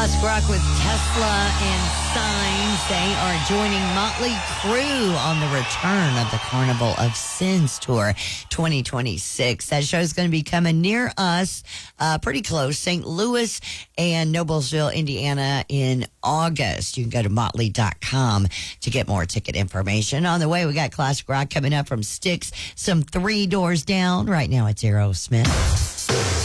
Classic Rock with Tesla and Signs. They are joining Motley Crue on the return of the Carnival of Sins Tour 2026. That show is going to be coming near us, pretty close, St. Louis and Noblesville, Indiana in August. You can go to motley.com to get more ticket information. On the way, we got Classic Rock coming up from Styx, some Three Doors Down. Right now, it's Aerosmith.